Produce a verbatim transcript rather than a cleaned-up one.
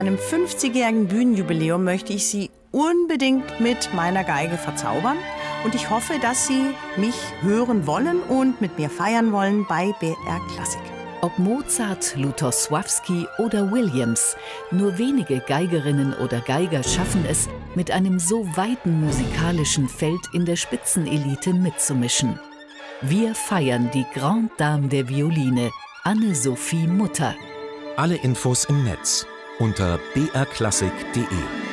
An einem fünfzigjährigen Bühnenjubiläum möchte ich Sie unbedingt mit meiner Geige verzaubern. Und ich hoffe, dass Sie mich hören wollen und mit mir feiern wollen bei B R Klassik. Ob Mozart, Lutosławski oder Williams, nur wenige Geigerinnen oder Geiger schaffen es, mit einem so weiten musikalischen Feld in der Spitzenelite mitzumischen. Wir feiern die Grande Dame der Violine, Anne-Sophie Mutter. Alle Infos im Netz unter b r klassik punkt d e.